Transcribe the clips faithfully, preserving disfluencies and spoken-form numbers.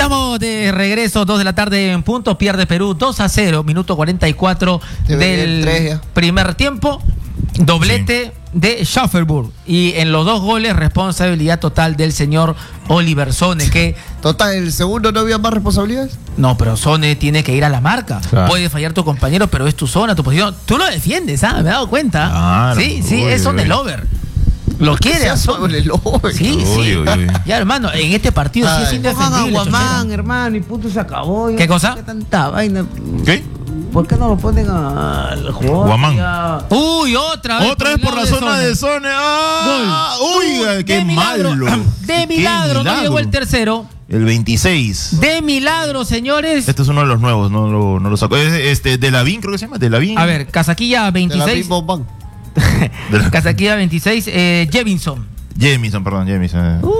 Estamos de regreso, dos de la tarde en punto, pierde Perú dos a cero, minuto cuarenta y cuatro del primer tiempo, doblete sí. de Schaffelburg, y en los dos goles responsabilidad total del señor Oliver Sone, que... Total, ¿el segundo no había más responsabilidades? No, pero Sone tiene que ir a la marca, claro. Puede fallar tu compañero, pero es tu zona, tu posición, tú lo defiendes, ¿ah? Me he dado cuenta, claro. sí, sí, uy, es Sone el over. Lo quiere a sobre el over. Sí, uy, sí. Uy, uy. Ya, hermano, en este partido Ay, sí es indefendible. Guamán, hermano, y punto se acabó. ¿Qué cosa? ¿Qué tanta vaina? ¿Qué? ¿Por qué no lo ponen al jugador? Guamán. Ya? Uy, otra vez. Otra vez por la zona de Sone. ¡Ah! Uy, qué de malo. Milagro, de milagro, no llegó el tercero. El veintiséis. De milagro, señores. Este es uno de los nuevos, no lo, no lo sacó. Este, de Lavín, creo que se llama. De Lavín. A ver, Casaquilla veintiséis. Casaquilla veintiséis, eh, Jevinson. Jemison, perdón, Jemison. Uh.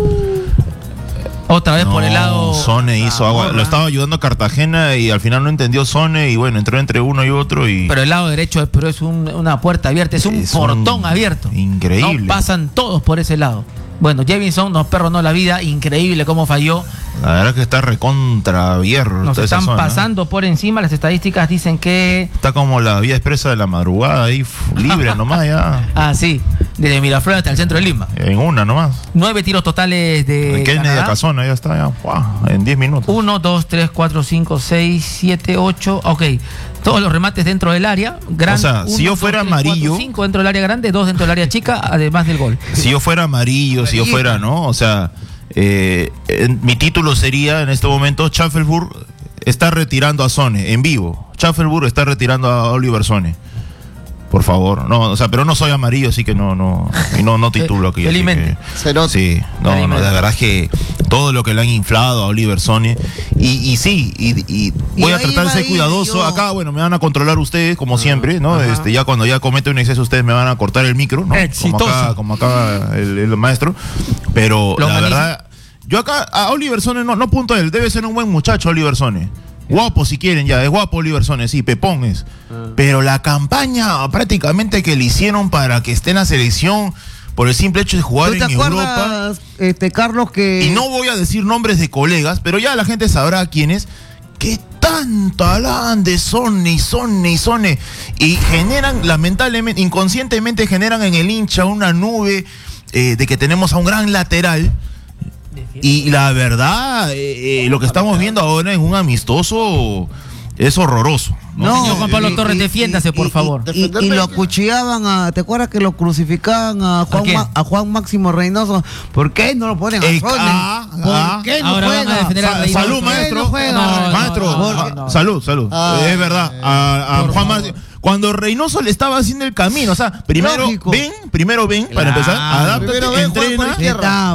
Otra vez no, por el lado. Sone hizo ah, agua. porra. Lo estaba ayudando a Cartagena y al final no entendió Sone y bueno, entró entre uno y otro. Y... Pero el lado derecho pero es un, una puerta abierta, es un es portón un... abierto. Increíble. No pasan todos por ese lado. Bueno, Jevinson nos perronó la vida, increíble cómo falló. La verdad que está recontra hierro. Nos están zona, pasando ¿no? por encima, las estadísticas dicen que... Está como la vía expresa de la madrugada ahí, libre nomás ya. Ah, sí, desde Miraflores hasta el centro de Lima. En una nomás. Nueve tiros totales de Kennedy de Casona, ya está, ya, wow, en diez minutos. Uno, dos, tres, cuatro, cinco, seis, siete, ocho, ok. Todos los remates dentro del área. Gran, o sea, uno, si yo fuera dos, tres, amarillo... cuatro, cinco dentro del área grande, dos dentro del área chica, además del gol. Si yo fuera amarillo, si yo fuera, ¿no? O sea, eh, en, mi título sería en este momento, Schaffelburg está retirando a Sone, en vivo. Schaffelburg está retirando a Oliver Sone. Por favor, no, o sea, pero no soy amarillo, así que no, no, y no, no titulo aquí. Felizmente. Que, sí, no, no, de verdad es que todo lo que le han inflado a Oliver Sone, y, y sí, y, y voy y a tratar de ser cuidadoso. Yo... Acá, bueno, me van a controlar ustedes, como siempre, ¿no? Ajá. Este, ya cuando ya comete un exceso, ustedes me van a cortar el micro, ¿no? Exitoso. Como acá, como acá el, el maestro. Pero lo la manejo. verdad, yo acá a Oliver Sone no, no punto a él, debe ser un buen muchacho Oliver Sone. Guapo si quieren ya, es guapo Oliver Sone, sí, pepón es. Ah. Pero la campaña prácticamente que le hicieron para que esté en la selección por el simple hecho de jugar en Europa. Este, Carlos, que... Y no voy a decir nombres de colegas, pero ya la gente sabrá quiénes. Que tanto hablan de Sone y Sone y Sone. Y generan, lamentablemente, inconscientemente generan en el hincha una nube eh, de que tenemos a un gran lateral. Y la verdad, eh, eh, lo que estamos viendo ahora en un amistoso es horroroso. No, no señor Juan Pablo y, Torres, y, defiéndase, y, por y, favor. Y, y, y lo acuchillaban, a, ¿te acuerdas que lo crucificaban a Juan, ¿A, Ma, a Juan Máximo Reynoso? ¿Por qué no lo ponen a eh, Sone? Ah, ¿Por ah, qué no ahora juega? van a defender a Reynoso. Salud, maestro. No juega? No, maestro, no, no, no, no. salud, salud. Ah, es verdad. A, a Juan Máximo. Cuando Reynoso le estaba haciendo el camino, o sea, primero Lógico. ven, primero ven, claro. para empezar, adáptate, ven, entrena.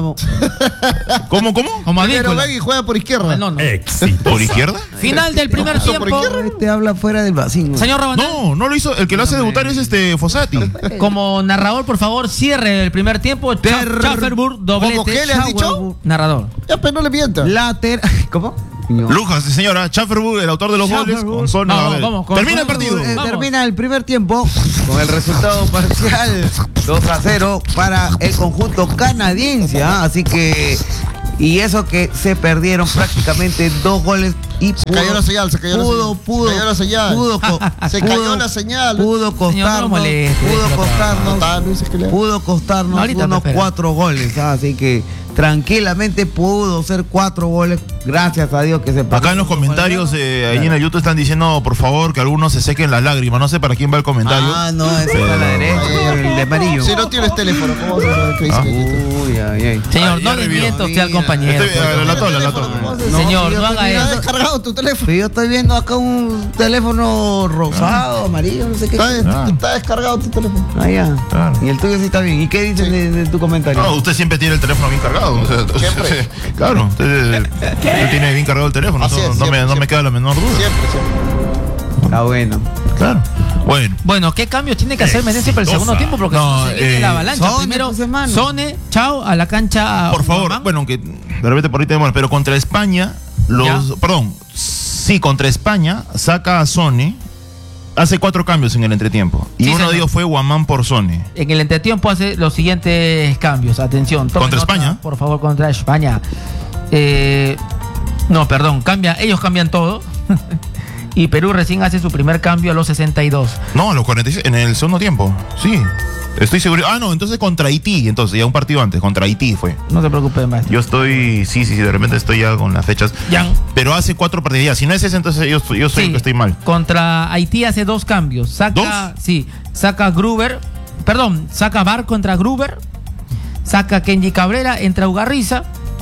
¿Cómo, cómo? Como primero ven y juega por izquierda. No, no. ¿Por izquierda? Final del primer tiempo. Este habla fuera del vacío. Señor Rabanal. No, no lo hizo. El que lo hace debutar es este Fossati. Como narrador, por favor, cierre el primer tiempo. Schaffelburg, doblete. ¿Cómo qué le has dicho? Narrador. Ya, pero no le mientas. Lateral. ¿Cómo? No. Lujas, señora, Schaffelburg, el autor de los goles, con Sone. No, vamos, vamos, con termina el partido. Eh, termina el primer tiempo con el resultado parcial dos a cero para el conjunto canadiense. ¿eh? Así que, y eso que se perdieron prácticamente dos goles. Y se pudo, cayó la señal, se cayó pudo, la, pudo, cayó la señal. Pudo, se pudo, cayó la señal. Pudo costarnos, no moleste, pudo costarnos, no, pudo costarnos no, unos cuatro goles. ¿eh? Así que tranquilamente pudo ser cuatro goles, gracias a Dios que se pasó. Acá en los comentarios, eh, ahí claro. en el YouTube están diciendo, por favor, que algunos se sequen las lágrimas. No sé para quién va el comentario. Ah, no, es pero... a la derecha, ay, el de amarillo. Si no tienes teléfono, ¿cómo vas a ver qué dice? Ah. Uy, ay, ay. Señor, no le mienta usted al compañero. Este, a la tola, la tola. No, señor, no haga eso. ¿Has descargado tu teléfono? Yo estoy viendo acá un teléfono rosado, ah. amarillo, no sé qué. Está, ah. está descargado tu teléfono. Ah, ya. Claro. Y el tuyo sí está bien. ¿Y qué dicen sí. de, de tu comentario? No, usted siempre tiene el teléfono bien cargado. O sea, siempre. Claro, usted, usted tiene bien cargado el teléfono. Así no, es, no, siempre, me, no me queda la menor duda. Siempre, siempre. Está bueno. Claro. Bueno. Bueno, ¿qué cambios tiene que hacer Meneses para el segundo tiempo? Porque no, se viene eh, la avalancha. Sone, Primero, pues, Sone, chao, a la cancha. Por favor, mamá. Bueno, aunque de repente por ahí tenemos, pero contra España, los, ¿ya? Perdón, sí, contra España, saca a Sone, hace cuatro cambios en el entretiempo. Y sí, uno señor. de ellos fue Guamán por Sone. En el entretiempo hace los siguientes cambios, atención. ¿Contra nota, España? Por favor, contra España. Eh... No, perdón, cambia, ellos cambian todo. Y Perú recién hace su primer cambio a los sesenta y dos. No, a los cuarenta y seis, en el segundo tiempo. Sí. Estoy seguro. Ah, no, entonces contra Haití. Entonces, ya un partido antes. Contra Haití fue. No se preocupe, maestro. Yo estoy. Sí, sí, sí. De repente estoy ya con las fechas. Ya. Pero hace cuatro partidos ya. Si no es ese, entonces yo, yo soy sí, el que estoy mal. Contra Haití hace dos cambios. Saca. ¿Dos? Sí. Saca Gruber. Perdón. Saca Bar contra Gruber. Saca Kenji Cabrera. Entra Ugarriza.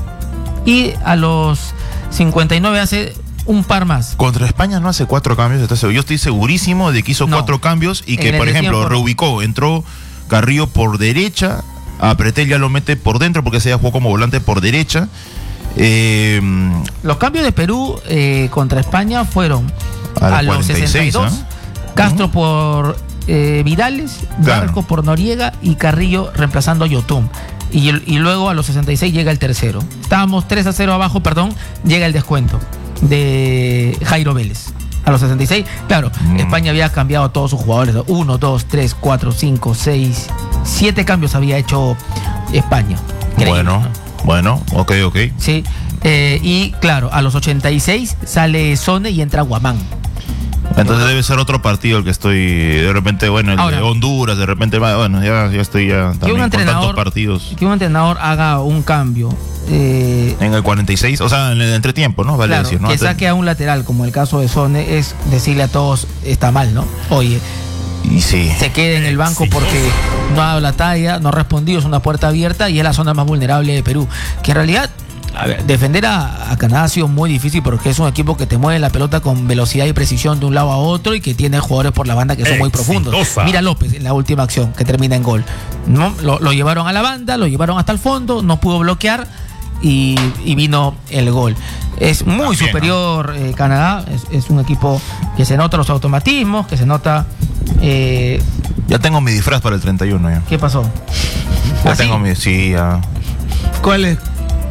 Y a los cincuenta y nueve hace un par más. Contra España no hace cuatro cambios. Yo estoy segurísimo de que hizo no. cuatro cambios y que, por ejemplo, tiempo... reubicó. Entró Carrillo por derecha. A Pretel ya lo mete por dentro porque se ya jugó como volante por derecha. Eh, los cambios de Perú eh, contra España fueron a, a los sesenta y dos. ¿eh? Castro uh-huh. por eh, Vidales. Claro. Barco por Noriega. Y Carrillo reemplazando a Yotun. Y, y luego a los sesenta y seis llega el tercero. Estábamos tres a cero abajo, perdón. Llega el descuento de Jairo Vélez. A los sesenta y seis, claro, mm. España había cambiado a todos sus jugadores. Uno, dos, tres, cuatro, cinco, seis, siete cambios había hecho España. Creíble, bueno, ¿no? bueno, ok, ok. Sí, eh, y claro, a los ochenta y seis sale Sone y entra Guamán. Entonces debe ser otro partido el que estoy, de repente, bueno, el Ahora, de Honduras, de repente, bueno, ya, ya estoy ya también con tantos partidos. Que un entrenador haga un cambio. Eh, en el cuarenta y seis, o sea, en el entretiempo, ¿no? Vale claro, decir, ¿no? Que saque a un lateral, como el caso de Sone, es decirle a todos, está mal, ¿no? Oye, y sí. se quede en el banco sí. porque no ha dado la talla, no ha respondido, es una puerta abierta y es la zona más vulnerable de Perú. Que en realidad... A ver, defender a, a Canadá ha sido muy difícil porque es un equipo que te mueve la pelota con velocidad y precisión de un lado a otro y que tiene jugadores por la banda que son muy profundos. Mira López en la última acción que termina en gol. ¿No? Lo, lo llevaron a la banda, lo llevaron hasta el fondo, no pudo bloquear y, y vino el gol. Es muy También, superior ¿no? eh, Canadá, es, es un equipo que se nota los automatismos, que se nota... Eh, ya tengo mi disfraz para el treinta y uno ya. ¿Qué pasó? Ya ¿Ah, tengo sí? mi... Sí, ya. ¿Cuál es?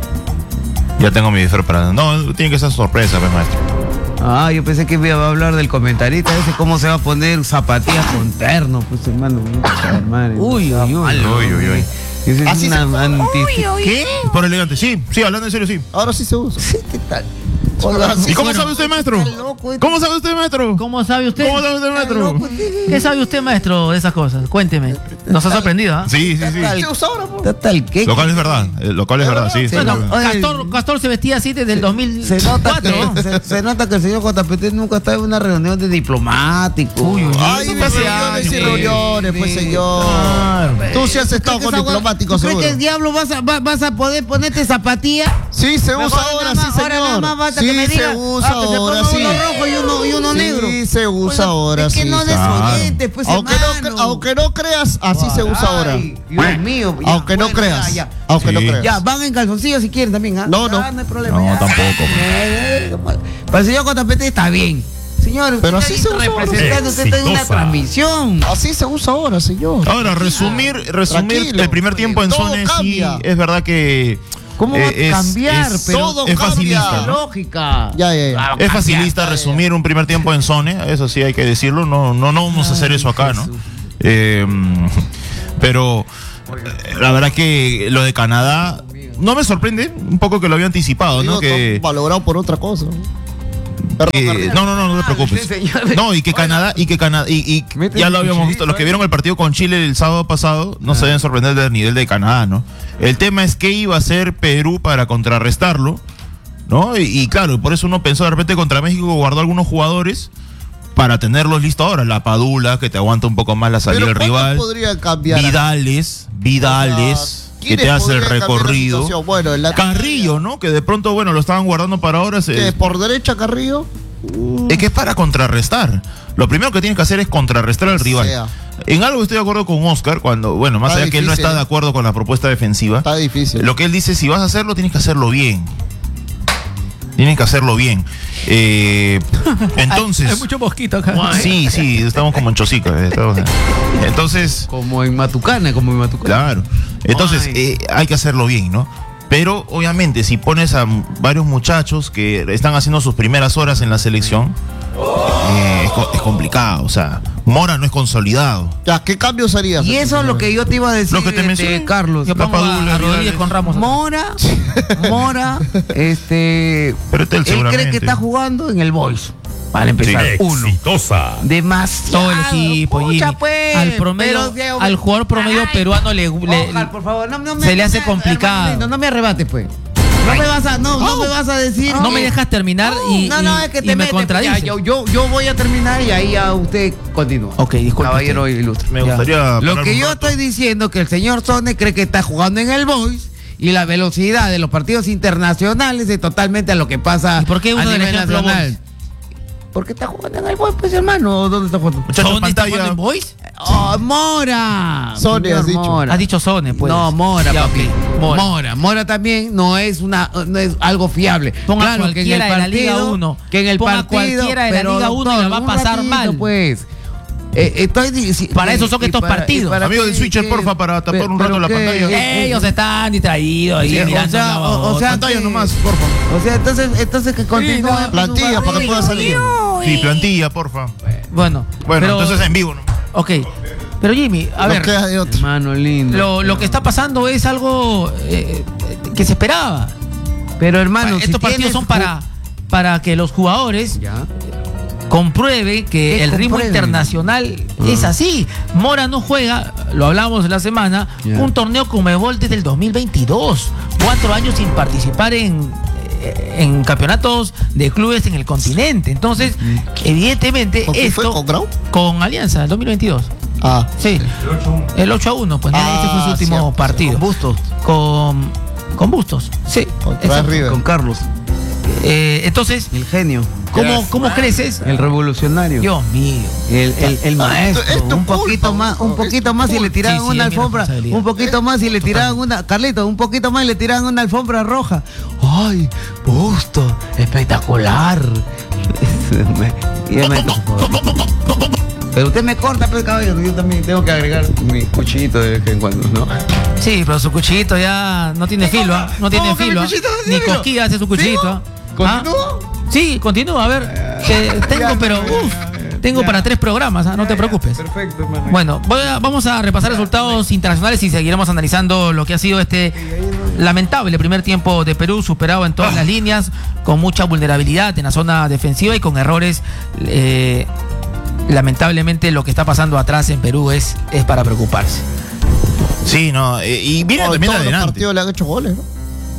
Ya tengo mi disfraz para... No, tiene que ser sorpresa, pues, maestro. Ah, yo pensé que iba a hablar del comentarista ese, cómo se va a poner zapatillas con terno, pues, hermano. Uy, uy, uy. Uy, uy, uy. Es Así una se... anti... uy, uy. ¿Qué? Por elegante, sí, sí, hablando en serio, sí. Ahora sí se usa. Sí, ¿qué tal? Hola, ¿Y cómo bueno, sabe usted, maestro? ¿Cómo sabe usted, maestro? ¿Cómo sabe usted? ¿Cómo sabe usted, maestro? ¿Qué sabe usted, maestro, de esas cosas? Cuénteme. Nos ha sorprendido, ¿ah? ¿eh? Sí, sí, sí. Total, ¿qué? Lo cual es verdad, lo cual es verdad, sí. Bueno, Castor, Castor se vestía así desde el dos mil cuatro. Se nota que, se, se nota que el señor J P T nunca está en una reunión de diplomáticos. Uy, uy, Ay, uy, reuniones y reuniones, pues, señor. Tú sí has estado con diplomáticos, seguro. ¿Qué diablo vas a, vas a poder ponerte zapatilla? Sí, se usa ahora, sí, señor. Ahora nada más basta sí, que me diga, se usa ah, que se ahora, ponga sí. uno rojo y uno, y uno sí, negro. Sí, se usa bueno, ahora, es que sí. no desorientes, pues, aunque hermano. no, aunque no creas, así Ay, se usa ahora. Dios mío. Ya, aunque no bueno, creas. Ya, ya. Aunque sí. no creas. Ya, van en calzoncillos si quieren también, ¿ah? No, no. Ah, no hay problema. No, ya. tampoco. Para el señor J P T está bien. Señor, pero usted así se usa representando, usted está en una transmisión. Así se usa ahora, señor. Ahora, resumir, resumir Tranquilo. el primer tiempo en Todo Sone, sí, cambia. es verdad que... ¿Cómo va eh, a cambiar? Es, pero todo es cambia. facilista, ¿no? Lógica. Ya, ya, ya. Es facilista resumir un primer tiempo en Sone, eso sí hay que decirlo, no, no, no vamos a hacer eso acá, ¿no? Eh, pero la verdad que lo de Canadá no me sorprende, un poco que lo había anticipado, ¿no? Que valorado por otra cosa. Eh, no, no, no, no te preocupes. No, y que Canadá, y que Canadá, y, y ya lo habíamos visto, los que vieron el partido con Chile el sábado pasado, no se deben sorprender del nivel de Canadá, ¿no? El tema es qué iba a hacer Perú para contrarrestarlo, ¿no? Y, y claro, por eso uno pensó de repente contra México, guardó algunos jugadores para tenerlos listos ahora. La Padula, que te aguanta un poco más la salida del rival. Podría cambiar? Vidales, Vidales. Que te hace el recorrido. Bueno, el Carrillo, ¿no? Que de pronto, bueno, lo estaban guardando para ahora. Se... ¿Qué es por derecha Carrillo? Es que es para contrarrestar. Lo primero que tienes que hacer es contrarrestar al rival. Sea. En algo estoy de acuerdo con Oscar, cuando, bueno, más está allá difícil. que él no está de acuerdo con la propuesta defensiva. Está difícil. Lo que él dice, si vas a hacerlo, tienes que hacerlo bien. Tienes que hacerlo bien. Eh, entonces. Hay, hay mucho mosquito acá. Sí, sí, estamos como en Chosica. Estamos, entonces. Como en Matucana, como en Matucana. Claro. Entonces, eh, hay que hacerlo bien, ¿no? Pero obviamente si pones a varios muchachos que están haciendo sus primeras horas en la selección, eh, es, es complicado. O sea, Mora no es consolidado. Ya, ¿qué cambios harías? Y eso es lo que yo te iba a decir, Lo que te mencioné, Carlos. Yo pongo a, a Rodríguez con Ramos. Mora, Mora, este, Pero Tel él cree seguramente. que está jugando en el Boys. Para empezar, Sí. uno. Exitosa. Demasiado. Todo el equipo, Pucha, Jimmy. pues, al promedio, pero, al jugador promedio Ay, peruano le, le- Ojalá, por favor, no, no me, se le hace no, complicado. hermano, no me arrebates, pues. No me vas a, no, no me vas a decir. no que- me dejas terminar y, no, no, y- es que y te me metes, contradices. ya, yo, yo, yo voy a terminar y ahí ya usted continúa. Ok, disculpe Caballero usted. ilustre. Me Ya. gustaría. Lo parar que un yo rato. estoy diciendo que el señor Sone cree que está jugando en el Boys y la velocidad de los partidos internacionales es totalmente a lo que pasa ¿Y por qué uno a del nivel ejemplo nacional. Boys? ¿Por qué está jugando en el Boys, pues, hermano? ¿Dónde está jugando? Muchachos, ¿Sone está pantalla. jugando en Boys? Oh, Mora. Sone, Señor has dicho. Mora. Has dicho Sone, pues. No, Mora, Ya, papi. ok, Mora. Mora. Mora. también no es una no es algo fiable. Ponga claro que en el cualquiera de la Liga partido, uno. que en el Ponga partido, cualquiera de la pero, Liga uno y doctor, la va a un pasar ratito, mal. Pues. Eh, estoy dici- Para eso son y estos para- y partidos. para Amigo qué- del switcher, qué- porfa, para tapar un pero rato la qué- pantalla. qué- Ellos están distraídos ahí Sí, o mirando sea, la o- o otra. sea, Pantalla que- nomás, porfa. O sea, entonces, entonces que continúe. no, pues, plantilla, su para que pueda salir. Sí, plantilla, porfa. Bueno, Bueno, pero- entonces en vivo, ¿no? ok. Pero Jimmy, a No ver, queda de otro. Hermano lindo. lo, lo que está pasando es algo eh, que se esperaba. Pero hermano, Estos si partidos tienes son para, para que los jugadores Ya. comprueben que ¿Qué el ritmo comprueben? internacional es así. Mora no juega, lo hablamos la semana, Ya. un torneo Conmebol desde el dos mil veintidós. Cuatro años sin participar en, en campeonatos de clubes en el continente. Entonces, evidentemente, ¿Con quién esto fue? ¿Con Grau? con Alianza, el dos mil veintidós. Ah, Sí, el ocho a uno, pues Ah, este fue su último cierto, partido. Con Bustos. Con, con Bustos, sí. contra exacto. River. Con Carlos. Eh, entonces, El genio. ¿cómo, ¿cómo creces? El revolucionario. Dios mío. El, el, el maestro, es tu un poquito culpa, más, un es poquito tu más y le culpa. tiraban Sí, sí, una es mi alfombra, responsabilidad. un poquito más y le tiraban una, Carlito, un poquito más y le tiraban una alfombra roja. ¡Ay, Busto! ¡Espectacular! Y ya me- Pero usted me corta, pues, caballero, yo también tengo que agregar mi cuchillito de vez en cuando, ¿no? Sí, pero su cuchillito ya no tiene filo, ¿ah? No tiene ¿Cómo que mi filo. ¿ah? cuchillito no tiene Ni filo? cosquilla hace su cuchillito. ¿ah? ¿Continúo? ¿Ah? Sí, continúa, a ver. que tengo, pero uf, tengo para tres programas, ¿ah? No te preocupes. Perfecto, hermano. Bueno, voy a- vamos a repasar resultados internacionales y seguiremos analizando lo que ha sido este lamentable primer tiempo de Perú, superado en todas las líneas, con mucha vulnerabilidad en la zona defensiva y con errores. eh, lamentablemente lo que está pasando atrás en Perú es, es para preocuparse. Sí, no. eh, y viene Oh, también todos los adelante. partidos le han hecho goles, ¿no?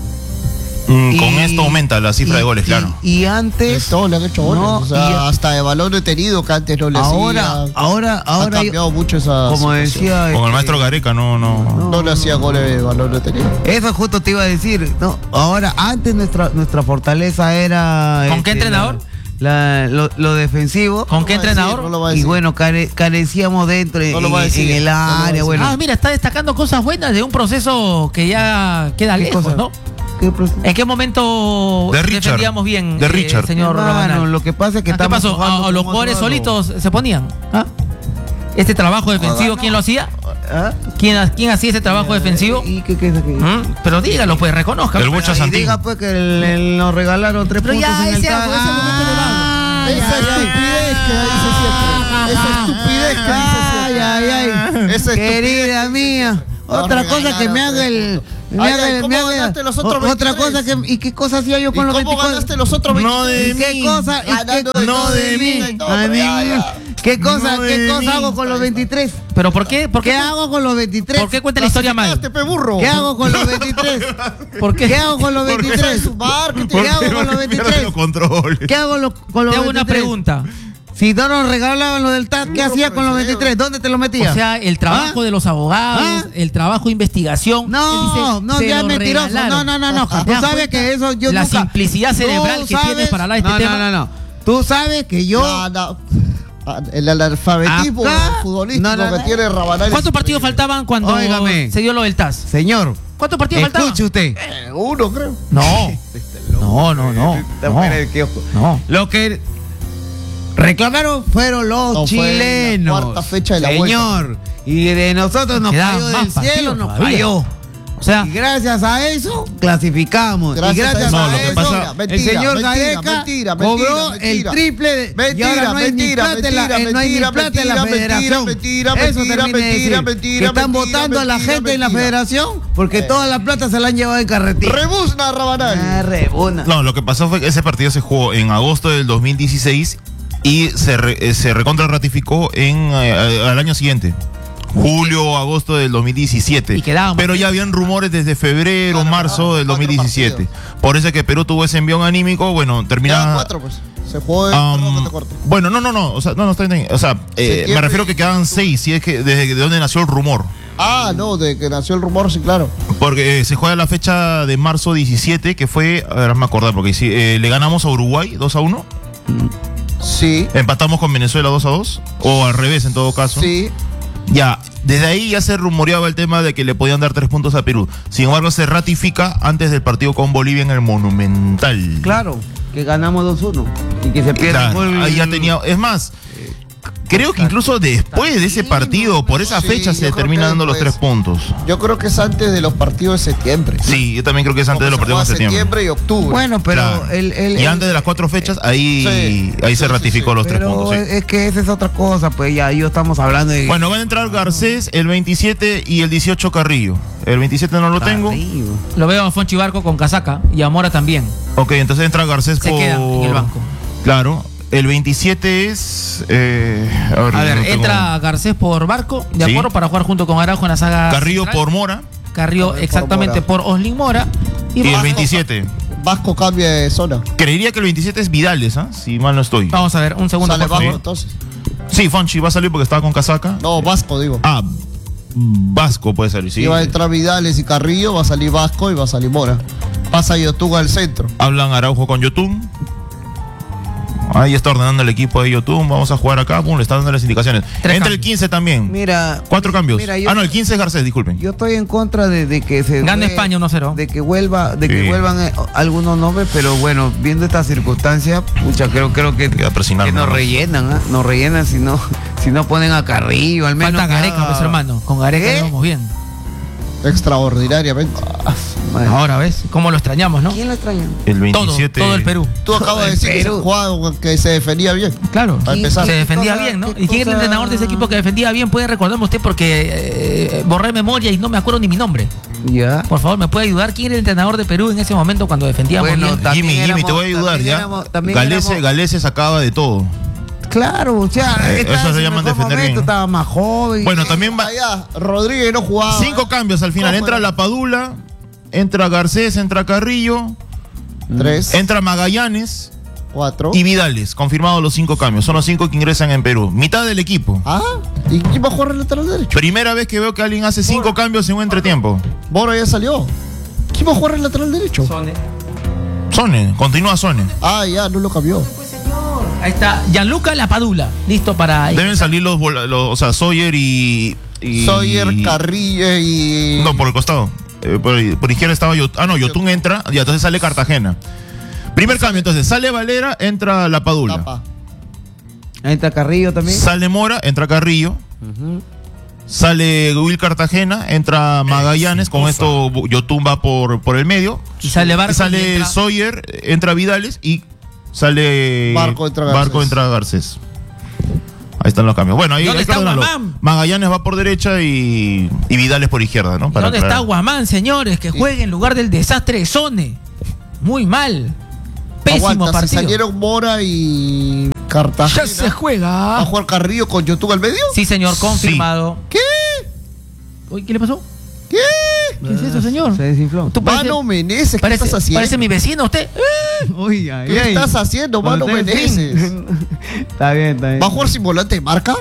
Mm, con Y- esto aumenta la cifra y- de goles, y- claro. Y antes. Todos le han hecho goles. No, o sea, y- hasta de balón detenido que antes no le Ahora, hacía. ahora, ahora. ha cambiado mucho esa Como situación. decía. Con el este, maestro Gareca no, no. No le hacía goles de balón detenido. Eso justo te iba a decir. No, ahora, antes nuestra, nuestra fortaleza era. ¿Con qué este, entrenador? la- la- lo, lo defensivo. ¿Con qué No lo va a entrenador? decir, no lo va a Y decir. bueno, care- carecíamos dentro No en, lo va a en- decir, en el no lo va a área. decir. Bueno, Ah, mira, está destacando cosas buenas de un proceso que ya queda ¿qué lejos, cosa? ¿no? ¿Qué proceso? ¿En qué momento De Richard. defendíamos bien, De eh, Richard. señor Hermano, Rabanal? lo que pasa es que Ah, ¿qué estamos pasó? jugando ¿A, a los con jugadores otro lado. solitos se ponían? ¿Ah? ¿Este trabajo defensivo quién lo hacía? ¿Ah? ¿Quién, quién hacía ese trabajo defensivo? ¿Y qué, qué es aquello? ¿Mm? Pero dígalo, pues, reconozca. El Bocha Y Santín. diga pues que el- el- nos regalaron tres Pero puntos ya, en el ese ca- algo, ese momento de vago. Ah, Esa ya, ya. estupidez que dice siempre. Esa estupidez que dice Ay, siempre. ay, ay. Esa Querida mía. Nos Otra cosa que regalaron me haga el. Me Ay, haga ay, el- ¿cómo me haga- ganaste los otros o- Otra veintitrés? cosa que. ¿Y qué cosa hacía yo ¿Y con los cómo veinticuatro? ganaste los otros No de veintitrés? ¿Y qué mí. cosa? ¿Y Ganando qué, de no de mí. No, A pero mí. ya, ya. ¿Qué cosa, No qué de cosa mí. hago con los veintitrés? ¿Pero por qué? ¿Por ¿Qué qué, hago con los veintitrés? ¿por qué cuenta la historia mal? Clasificaste, pe burro. ¿Qué hago con los veintitrés? ¿Por qué? ¿Qué hago con los Ese veintitrés? es su marketing. ¿Qué hago con los veintitrés? Los controles. ¿Qué hago lo- con los Te hago una veintitrés? pregunta. Si no nos regalaban lo del T A C, ¿qué Seguro hacía que con los me veintitrés? ¿Dónde te lo O metías? sea, el trabajo ¿Ah? de los abogados, ¿Ah? el trabajo de investigación. No, él dice, no, se ya es lo mentiroso. No, regalaron. no, no, no. ¿Te Tú das sabes cuenta? que eso yo La nunca. simplicidad Tú cerebral que tienes para hablar de este no, tema. No, no, no. Tú sabes que yo. No, no. Ah, El analfabetismo Acá- futbolístico no, no, que no. tiene Rabanal. ¿Cuántos partidos faltaban cuando Óigame. se dio lo del T A S? Señor, ¿Cuántos partidos faltaban? escuche usted. Eh, Uno, creo. No. No, no, no. Está No. fuera del kiosco. No. Lo que reclamaron fueron los No, fue la chilenos. cuarta fecha de la Señor. Y de nosotros nos Quedaban cayó más del cielo, partidos nos todavía. cayó. O sea, y gracias a eso clasificamos. Gracias y gracias a a, eso, no, lo que eso, pasa- mentira, el señor mentira, Gareca mentira, cobró mentira, el mentira. triple de, y Mentira, ahora no hay ni mentira, plata en la, mentira, eh, no hay ni mentira, plata en la mentira, federación. mentira, Eso mentira, termina de mentira, decir, mentira, que están mentira, votando a la mentira, gente en la mentira. federación porque Eh. toda la plata se la han llevado en carretilla. Rebuzna, Rabanal. Ah, rebuna. No, lo que pasó fue que ese partido se jugó en agosto del dos mil dieciséis y se, re- eh, se recontra ratificó en, eh, al año siguiente. Julio o agosto del dos mil diecisiete. Y quedábamos. Pero ya habían rumores desde febrero, Claro, marzo claro, del cuatro dos mil diecisiete. partidos. Por eso es que Perú tuvo ese envión anímico. Bueno, Ya terminaba. cuatro, pues. Se jugó el Am, perdón que te corte. bueno, no, no, no. O sea, no, no estoy en- O sea, eh, Septiembre. me refiero que quedaban seis, si es que desde donde nació el rumor. Ah, no, de que nació el rumor, sí, claro. Porque eh, se juega la fecha de marzo diecisiete, que fue, a ver, me acordar, porque sí, eh, le ganamos a Uruguay dos a uno, Sí, empatamos con Venezuela dos a dos, o al revés en todo caso. sí. Ya, desde ahí ya se rumoreaba el tema de que le podían dar tres puntos a Perú. Sin embargo, se ratifica antes del partido con Bolivia en el Monumental. Claro, que ganamos dos uno y que se pierde Claro, el gol. ahí ya tenía, es más, creo que incluso después de ese partido, por esa Sí, fecha, yo se creo terminan que dando los tres después. puntos. Yo creo que es antes de los partidos de septiembre. Sí, yo también creo que es antes de los Porque partidos se de juega septiembre. septiembre y octubre. Bueno, pero Claro. el, el- y el- antes de las cuatro fechas, ahí, Sí, ahí se sí, ratificó sí, sí. los tres pero puntos. sí. es que esa es otra cosa, pues ya yo estamos hablando de. Bueno, van a entrar Garcés el veintisiete y el dieciocho Carrillo. El veintisiete no lo tengo. Arriba. lo veo a Fonchi Barco con casaca y a Mora también. Ok, entonces entra Garcés Se por... queda en el banco. Claro. El veintisiete es... eh, a ver, A ver, no tengo- entra Garcés por Barco, de Sí. acuerdo, para jugar junto con Araujo en la saga. Carrillo central. por Mora. Carrillo Por exactamente Mora. por Oslin Mora. Y, el Vasco. veintisiete. Vasco cambia de zona. Creería que el veintisiete es Vidales, ¿ah? Si mal no estoy. Vamos a ver, un segundo, Sale por favor. Vasco entonces. Sí, Fonchi va a salir porque estaba con casaca. No, Vasco, digo. Ah, Vasco puede salir, sí. Y va a entrar Vidales y Carrillo, va a salir Vasco y va a salir Mora. Pasa Yotuga al centro. Hablan Araujo con Yotun. Ahí está ordenando el equipo de Yotun. Vamos a jugar acá. Pum, le está dando las indicaciones. Tres Entra el cambios. quince también. Mira. Cuatro cambios. Mira, yo, ah, no, el quince es Garcés, disculpen. yo estoy en contra de, de que se. Gana jue- España uno cero. De que vuelva, de Sí. que vuelvan eh, algunos nombres, pero bueno, viendo esta circunstancia, pucha, creo, creo que, Queda presionado que nos nomás. rellenan, ¿ah? Nos rellenan si no, si no ponen a Carrillo, al menos. Falta que Gareca, haga- pues hermano. Con Gareca ¿Qué? lo vamos bien. Extraordinariamente. Madre. Ahora ves, cómo lo extrañamos, ¿no? ¿Quién lo extraña? El Todo, veintisiete. todo el Perú. Tú acabas de decir que se, Perú. jugaba, que se defendía bien. Claro. Para empezar. Se defendía cosa- bien, ¿no? qué ¿Y quién era el cosa- entrenador de ese equipo que defendía bien? Puede recordarme usted porque eh, borré memoria y no me acuerdo ni mi nombre. Ya. Por favor, ¿me puede ayudar? ¿Quién era el entrenador de Perú en ese momento cuando defendíamos Bueno, bien? también Jimmy, Jimmy, éramos- te voy a ayudar también ya. éramos- también Galese, éramos- Galese sacaba de todo. Claro, o sea, Eh, estaba eso en se su llama mejor defender momento, bien. estaba más joven. Bueno, también va. Allá, Rodríguez no jugaba. Cinco cambios al final. ¿Cómo Entra era? La Padula, entra Garcés, entra Carrillo, Tres, entra Magallanes cuatro. y Vidales. Confirmados los cinco cambios. Son los cinco que ingresan en Perú. Mitad del equipo. Ah, ¿y quién va a jugar el lateral derecho? Primera vez que veo que alguien hace cinco cambios en un entretiempo. Mora ya salió. ¿Quién va a jugar el lateral derecho? Sone, continúa Sone. Ah, ya, no lo cambió. Ahí está Gianluca Lapadula, listo para... Deben salir los, vola- los o sea, Sawyer y, y- Sawyer, Carrillo y. No, por el costado. Eh, por, por izquierda estaba Yotun. Ah, no, Yotun entra. Y entonces sale Cartagena. Primer cambio, entonces sale Valera, entra La Padula. Tapa. Ahí está Carrillo también. Sale Mora, entra Carrillo. Sale Will Cartagena, entra Magallanes. Con esto Yotun va por, por el medio. Y sale Barco Y sale y entra- Sawyer, entra Vidales y sale Barco, entra Garcés. Barco, entra Garcés. Ahí están los cambios. Bueno, ahí ¿Dónde hay que está ordenarlo. Guamán? Magallanes va por derecha y, y Vidales por izquierda, ¿no? Para ¿Dónde aclarar. está Guamán, señores? Que juegue en lugar del desastre de Sone. Muy mal. Pésimo Aguanta, si partido. salieron Mora y Cartagena. Ya se ¿Va a juega. jugar Carrillo con Yotuga al medio? Sí, señor, confirmado. ¿Qué? Uy, ¿qué le pasó? ¿Qué? ¿Qué es eso, señor? Se desinfló. Tú parece, Mano Meneses, ¿qué parece, estás haciendo? parece mi vecino usted. Uy, ay, ¿Qué ay. estás haciendo, Mano Bueno, en fin. Meneses? Está bien, está bien. ¿Va a jugar sin volante de marca?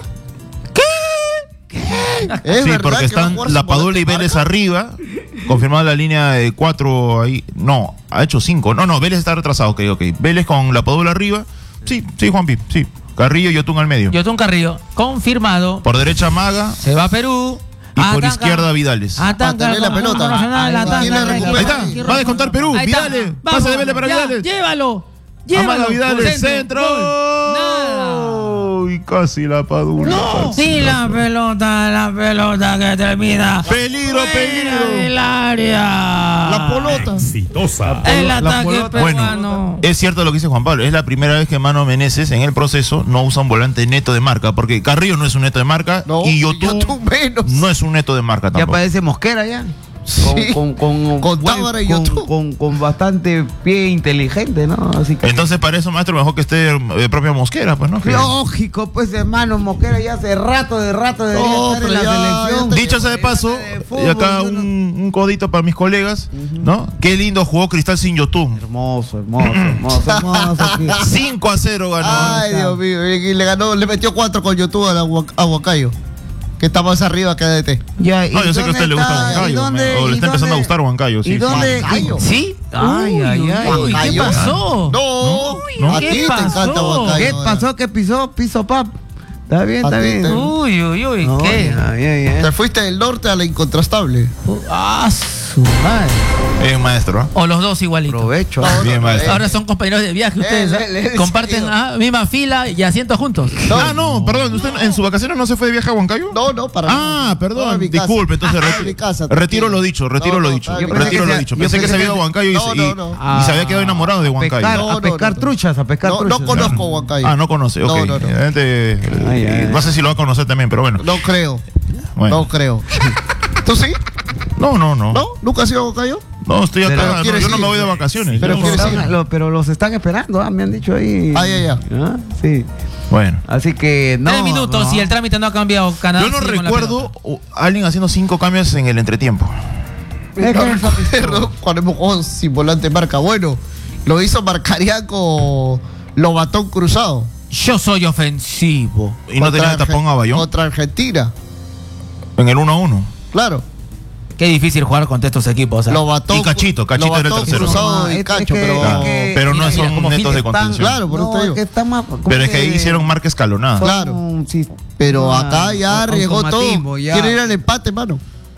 ¿Es Sí, verdad porque que va a están jugar sin La Padula volante y de Vélez marca? arriba. Confirmada la línea de cuatro ahí. No, ha hecho cinco. No, no, Vélez está retrasado. Ok, ok. Vélez con La Padula arriba. Sí, sí, Juanpi, sí. Carrillo y Yotun al medio. Yotun Carrillo, confirmado. Por derecha Maga Se va a Perú. y por Ataca. izquierda Vidales. Ataca. Para tener la conjunto pelota. nacional, Ahí va. ataca, ¿Quién le ataca, recupera? ataca, Ahí está, ataca, va a descontar Perú. Ahí está. Vidales, Vamos, pase de Vélez para ya, Vidales. Llévalo. Amaga Llévalo. Vidales, centro. Gol. Nada. Uy, casi la padula. No. Sí, la pelota, la pelota que termina. Peligro, peligro. El área. La pelota. Exitosa. El La ataque pelota. peruano. Bueno, es cierto lo que dice Juan Pablo. Es la primera vez que Mano Meneses en el proceso no usa un volante neto de marca. Porque Carrillo no es un neto de marca. No, y y Yotun Yotun menos. no es un neto de marca Ya tampoco. parece Mosquera ya. Sí. Con, con, con, Con buen- Tábara y con, YouTube. con, con bastante pie inteligente, ¿no? Así que. Entonces, para eso, maestro, mejor que esté eh, propia Mosquera, pues, ¿no? Que- Lógico, pues hermano, Mosquera ya hace rato, de rato debería No, estar en pero la ya- selección. ya Dicho sea de paso, de fútbol, y acá yo un, no- un codito para mis colegas, ¿no? Qué lindo jugó Cristal sin Yotun. Hermoso, hermoso, hermoso, hermoso. que- cinco a cero ganó. Ay, Dios mío. Y le ganó, le metió cuatro con YouTube a, la Huac- a Huancayo. Que está más arriba que A D T. Ya, ¿y No, yo sé que a dónde usted le gusta está? ¿Y Huancayo. dónde- me- o le y está empezando a dónde- gustar Huancayo, sí. ¿Y sí. dónde? Huancayo. ¿Sí? Ay, Uy, ay, uy, ay. uy, ¿qué Huancayo. pasó? No, no. a ¿Qué ti te pasó? encanta Huancayo. ¿Qué ahora. pasó? ¿Qué pisó? Piso pap. Está bien, A está ti bien. te- Uy, uy, uy, No, ¿qué? ya, ya, ya. Te fuiste del norte a la incontrastable. Ah, su madre. Es maestro, ¿ah? O los dos igualitos. Provecho. No, Bien, no, maestro. eh, Ahora son compañeros de viaje ustedes. Él, ¿ah? él, él, Comparten sí. ah, misma fila y asientos juntos. No, ah, no, perdón. ¿Usted en sus vacaciones no se fue de viaje a Huancayo? No, no, para Ah, no, perdón, en mi casa. disculpe, entonces Ah, reti- en mi casa, retiro tranquilo. lo dicho, retiro No, lo no, dicho, está bien. retiro Yo lo pensé dicho. que Pensé se- que se había ido a Huancayo y, No, y- no, no. y se había quedado enamorado de A Huancayo. pescar, No, a no, pescar no. truchas, a pescar No, truchas. no conozco Huancayo. Ah, no conoce, ok. No, no, no. Evidentemente, Ay, ay, no sé si lo va a conocer también, pero bueno. No creo. Bueno. No creo. ¿Tú sí? No, no, no. ¿No? ¿Nunca has ido a Huancayo? No, estoy acá. Pero no, quieres yo no me ir. voy de vacaciones. Pero yo- quieres Están- ir. lo- pero los están esperando, ah, me han dicho ahí. Ah, ya, ya. Ah, sí. Bueno. Así que no. Tres minutos no. y el trámite no ha cambiado. Canadá Yo no sigue con la recuerdo pelota. uh, a alguien haciendo cinco cambios en el entretiempo. Es No que- recuerdo cuando hemos jugado sin volante marca. Bueno, lo hizo Marcariaco Lobatón cruzado. Yo soy ofensivo. Y no tenía Contra tapón Argen- a Bayón Contra Argentina. en el uno a uno. Claro. Qué difícil jugar contra estos equipos. ¿ah? Lobatón. Y Cachito, Cachito era el Lobatón tercero. cruzado Ah, y es- Cacho, es que- pero. Claro, que- pero no mira, mira, son como netos de Fitness contención. Claro, por eso no, te es digo. que está más. como Pero es que ahí hicieron marca escalonada. son- Claro. sí, Pero ah, acá ya arriesgó todo. automatismo, ya. Quiere ir al empate, mano.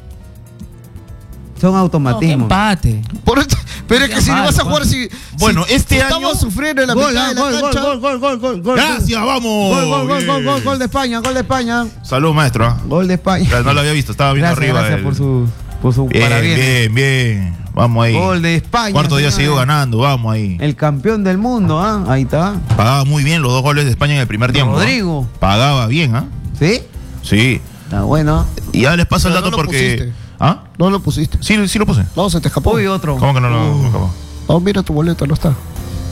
Son No, qué automatismos. Por empate. esto- pero es que Qué si mal, vas a Juan. jugar, si. Bueno, si- este si año- Estamos sufriendo en la Gol, mitad ah, de la gol, gol, cancha. gol, gol, gol, gol, gol. Gracias, vamos. Gol, gol, gol, Bien. gol, gol, gol de España, gol de España. Salud, maestro. ¿ah? Gol de España. Ya no lo había visto, estaba viendo Gracias, arriba. gracias el- por su, por su Bien, parabienes. bien, bien. Vamos ahí. Gol de España. Cuarto día señores. seguido ganando, vamos ahí. El campeón del mundo, ¿ah? Ahí está. Pagaba muy bien los dos goles de España en el primer tiempo. ¿ah? Rodrigo. Pagaba bien, ¿ah? ¿Sí? Sí. Está bueno. Y ya les paso el Pero dato no lo porque. pusiste. ¿Ah? No lo pusiste. Sí, sí lo puse. No, se te escapó. Uy, otro. ¿Cómo que no lo no acabó? Oh, mira tu boleto, no está.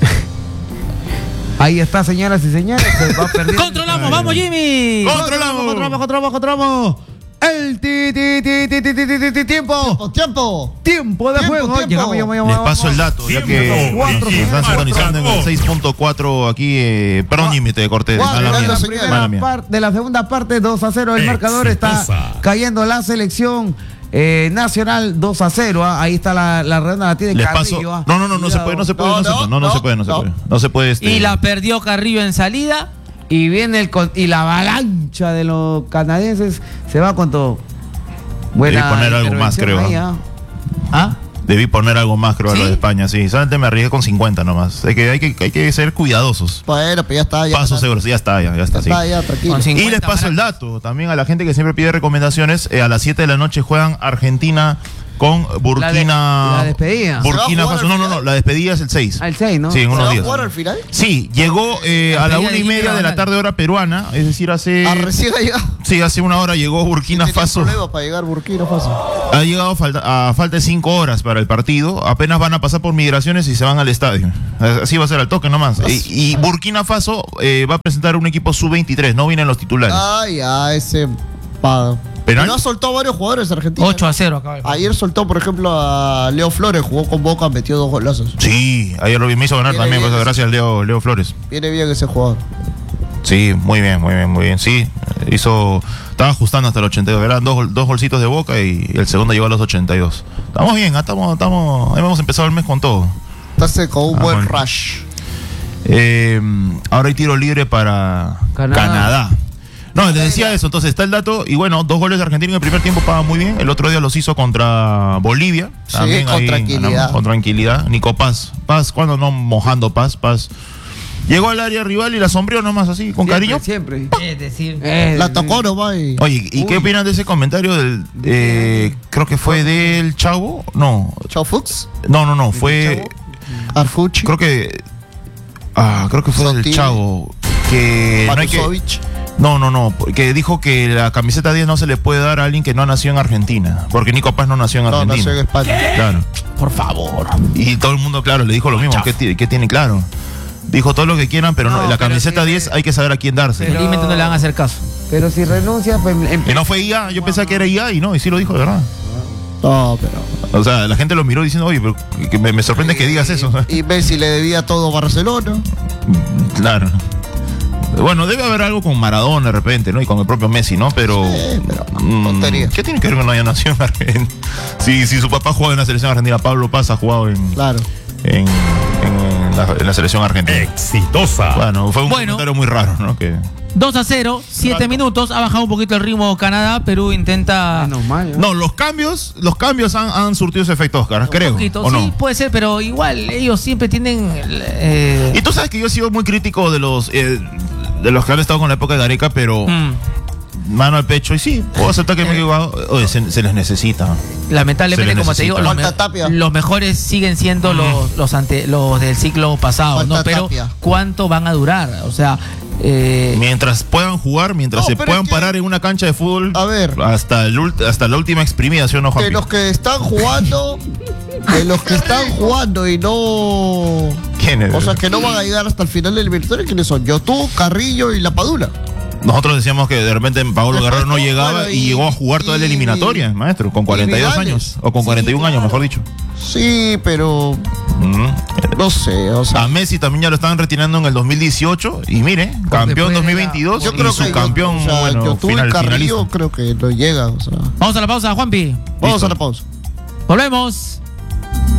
Ahí está, señoras y señores. Se va perdiendo. Controlamos, vamos Jimmy. ¡Controlamos! Controlamos, controlamos, controlamos. El ti, ti, ti, ti, ti, ti, ti, ti, ti, tiempo. ¡Tiempo, tiempo! Tiempo de Tiempo, juego. tiempo. Llegamos, llegamos, Les llegamos. paso el dato, ya que Cuatro, eh, están cuatro, sintonizando en el cuatro. seis punto cuatro aquí. Eh, perdón, Jimmy, te corté. Cuatro, Mala dando mía. señal. primera Mala mía. parte, de la segunda parte, dos a cero. El marcador está Exitosa. cayendo la selección eh, nacional dos a cero. ¿ah? Ahí está la, la redonda, la tiene Les paso. Carrillo. ¿ah? No, no, no, no se puede, no se puede, no, No, se puede. No, no, no, se no, puede, no se no. puede. No se puede. Este, Y la perdió Carrillo en salida. Y viene el con- y la avalancha de los canadienses se va con todo. Buena Debí poner algo más, intervención creo, ahí, ¿ah? ¿ah? Debí poner algo más, creo, a lo ¿Sí? de España, sí. Solamente me arriesgué con cincuenta nomás. Hay que, hay que, hay que ser cuidadosos. Bueno, pues ya está. Ya Paso está. seguro, sí, ya está, ya, ya Ya está, sí. está, ya, tranquilo. Con cincuenta Y les paso el maracas. dato también a la gente que siempre pide recomendaciones. Eh, a las siete de la noche juegan Argentina con Burkina. La de- la despedida. Burkina ¿Se va a jugar Faso. al No, no, final? no. La despedida es el seis. Ah, el seis, ¿no? Sí, en ¿Se unos va a días. jugar al final? Sí, llegó eh, a la despedida una y de media Jimmy de la Banal. tarde hora peruana. Es decir, hace. A recién ha llegado. Sí, hace una hora llegó Burkina Tenía Faso. problema para llegar Burkina Faso. Ha llegado falta- a falta de cinco horas para el partido. Apenas van a pasar por migraciones y se van al estadio. Así va a ser al toque nomás. Y, y Burkina Faso eh, va a presentar un equipo sub veintitrés. No vienen los titulares. Ay, ya, ese. Pa... ¿Penal? No ha soltado varios jugadores Argentina. ocho a cero acaba el partido. Ayer soltó, por ejemplo, a Leo Flores, jugó con Boca, metió dos golazos. Sí, ayer lo vi, me hizo ganar Viene también. bien pues, ese. gracias, Leo, Leo Flores. Viene bien ese jugador. Sí, muy bien, muy bien, muy bien. Sí, hizo. Estaba ajustando hasta el ochenta y dos. Eran dos, gol- dos golcitos de Boca y el segundo llegó a los ochenta y dos. Estamos bien, ah, estamos, estamos. Hemos empezado el mes con todo. Está con un Ah, buen bueno. rush. Eh, ahora hay tiro libre para Canadá. Canadá. No, les decía eso, entonces está el dato, y bueno, dos goles de Argentina en el primer tiempo pagan muy bien, el otro día los hizo contra Bolivia, Sí, también con ahí tranquilidad. ganamos con tranquilidad, Nico Paz, Paz, cuando no mojando Paz, Paz Llegó al área rival y la sombreó nomás así, con Siempre, cariño. Siempre. Es decir, Eh, La tocó nomás y... Oye, ¿y qué Uy. opinan de ese comentario del, eh, creo que fue del Chavo? No, Chao Fuchs, no, no, no, fue, Arfucci, creo que, ah, creo que fue del Sotile. Chavo, que no hay que, Matusovic. no, no, no, que dijo que la camiseta diez no se le puede dar a alguien que no nació en Argentina, porque Nico Paz no nació en No, Argentina. nació en España. Claro. por favor. Y todo el mundo, claro, le dijo lo mismo, ¿qué, ti- qué tiene claro? Dijo todo lo que quieran, pero no, No, la pero camiseta sí, diez eh, hay que saber a quién darse. pero- Felizmente no le van a hacer caso. Pero si renuncia, pues em- Y no fue I A, yo pensaba que era I A y no, y sí lo dijo de verdad. No, pero... O sea, la gente lo miró diciendo, oye, pero que me, me sorprende que digas eso. Y Messi le debía todo a Barcelona. Claro. Bueno, debe haber algo con Maradona de repente, ¿no? Y con el propio Messi, ¿no? Pero... Sí, pero mm, tontería. ¿Qué tiene que ver con no haya nacido en Argentina? Si, si su papá jugaba en la selección argentina, Pablo Paz ha jugado en, Claro. en, en la, en la selección argentina. Exitosa. Bueno, fue un Bueno. comentario muy raro, ¿no? Que... dos a cero, siete minutos, ha bajado un poquito el ritmo Canadá, Perú intenta... Menos mal, ¿no? No, los cambios, los cambios han, han surtido ese efecto, Oscar, creo. Un poquito, ¿O sí, no? puede ser, pero igual ellos siempre tienen... eh, Y tú sabes que yo he sido muy crítico de los eh, de los que han estado con la época de Gareca, pero mm, mano al pecho, y sí, puedo aceptar que me he equivocado. Oye, se, se les necesita. lamentablemente, Se le como te digo, necesita. los, Falta me- Tapia. los mejores siguen siendo los, los, ante, los del ciclo pasado, Falta ¿no? Pero Tapia. ¿cuánto van a durar? O sea... eh, Mientras puedan jugar, mientras No, se pero puedan es que- parar en una cancha de fútbol, A ver. hasta, el ult- hasta la última exprimida, ¿sí o no, Juan? De los que están jugando, de los que están jugando y no... ¿Quién es? O sea, que no van a llegar hasta el final del eliminatorio, ¿quiénes son? Yotú, Carrillo y La Padula. Nosotros decíamos que de repente Pablo Después, Guerrero no no, llegaba bueno, y, y- llegó a jugar toda la y- eliminatoria, maestro, con cuarenta y dos Vidales. años. O con Sí, cuarenta y un años, claro. mejor dicho. Sí, pero Mm. no sé, o sea... A Messi también ya lo estaban retirando en el dos mil dieciocho y mire, campeón después de dos mil la- veintidós Yo y creo su que campeón, o sea, bueno, Yotú final, y Carrillo finalista. creo que no llega, o sea... Vamos a la pausa, Juanpi. Vamos Listo. a la pausa. Volvemos.